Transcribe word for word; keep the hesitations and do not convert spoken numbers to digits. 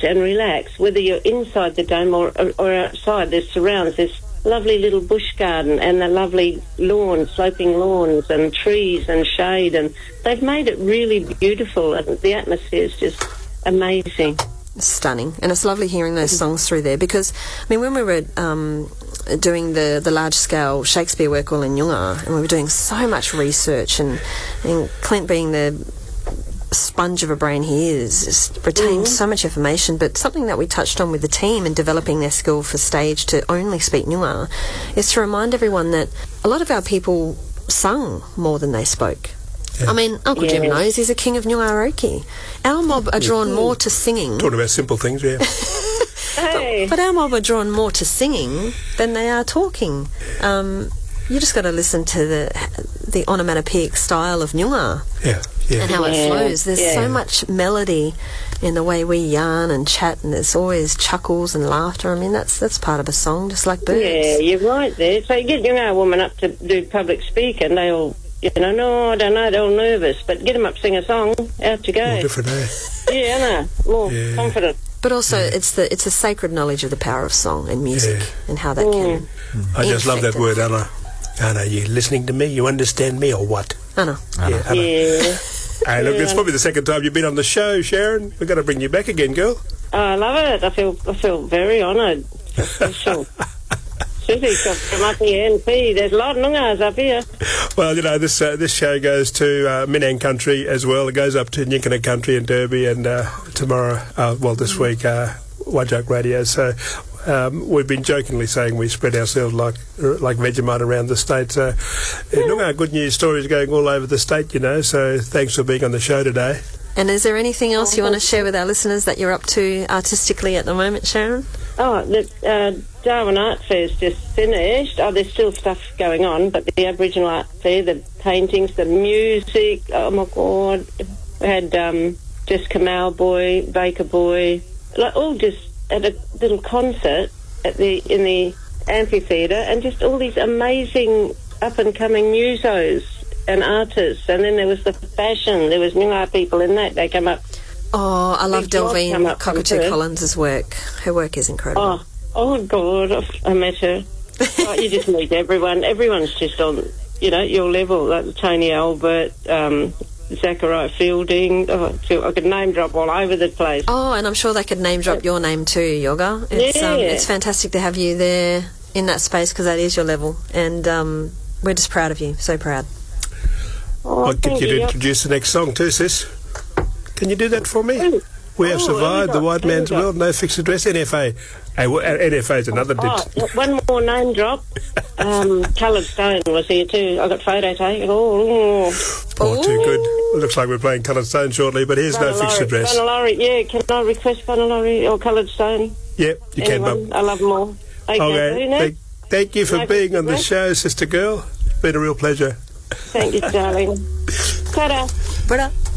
and relax, whether you're inside the dome or, or, or outside. There's surrounds, there's lovely little bush garden and the lovely lawns, sloping lawns and trees and shade, and they've made it really beautiful, and the atmosphere is just amazing. Stunning. And it's lovely hearing those songs through there, because, I mean, when we were um, doing the, the large-scale Shakespeare work all in Nyungar, and we were doing so much research, and, and Clint being the sponge of a brain he is, just retained mm. so much information. But something that we touched on with the team in developing their skill for stage to only speak Nyungar is to remind everyone that a lot of our people sung more than they spoke. Yeah. I mean, Uncle yeah. Jim knows he's a king of Nyungaroki. Our mob are drawn yeah. more to singing. Talking about simple things, yeah. Hey. But, but our mob are drawn more to singing than they are talking. Um, you just got to listen to the the onomatopoeic style of Nyungar. Yeah. Yeah. And how yeah. it flows. There's yeah. so much melody in the way we yarn and chat, and there's always chuckles and laughter. I mean, that's that's part of a song, just like birds. Yeah, you're right there. So you get young women up to do public speaking, they all, you know, no, I don't know, they're all nervous, but get them up, sing a song, out you go. More different, eh? Yeah, I know, more yeah. confident. But also, yeah. it's the it's a sacred knowledge of the power of song and music yeah. and how that mm. can. Mm. I just love that word, Anna. Anna, you listening to me? You understand me or what? Anna. Anna. Yeah. yeah. Hey, look, it's probably the second time you've been on the show, Sharon. We've got to bring you back again, girl. Oh, I love it. I feel I feel very honoured. Special. Seriously, come up here and see. There's a lot of Noongars up here. Well, you know, this uh, this show goes to uh, Minang country as well. It goes up to Nyinkana country and Derby, and uh, tomorrow, uh, well, this week, uh, Wajak Radio. So um, we've been jokingly saying we spread ourselves like like Vegemite around the state. So uh, Noongar good news stories going all over the state, you know. So thanks for being on the show today. And is there anything else you want to share with our listeners that you're up to artistically at the moment, Sharon? Oh, the uh, Darwin Art Fair's just finished. Oh, there's still stuff going on, but the Aboriginal Art Fair, the paintings, the music, oh my God. We had um, Jessica Malboy, Baker Boy, like all just at a little concert at the in the amphitheatre, and just all these amazing up-and-coming musos and artists. And then there was the fashion. There was Noongar people in that. They come up. Oh, I love Delvine Cockatoo Collins' work. Her work is incredible. Oh, oh God, I met her. Oh, you just meet everyone. Everyone's just on, you know, your level. Like Tony Albert, um, Zachariah Fielding. Oh, I could name drop all over the place. Oh, and I'm sure they could name drop your name too, Yoga. It's, yeah. um, it's fantastic to have you there in that space, because that is your level. And um, we're just proud of you. So proud. Oh, I'll get you to introduce the next song too, sis. Can you do that for me? Ooh. We have oh, survived the white man's got? world, no fixed address, N F A. Hey, well, N F A is another... Oh, oh, one more name drop. um, Coloured Stone was here too. I got photo taken. Oh, oh. oh, too good. It looks like we're playing Coloured Stone shortly, but here's no fixed address. Vanillori, yeah. Can I request Vanillori or Coloured Stone? Yep, you Anyone? can, Bob. I love them all. Okay, okay. Thank, thank you for no being on the show, sister girl. It's been a real pleasure. Thank you, darling. Ta-da. Ta-da.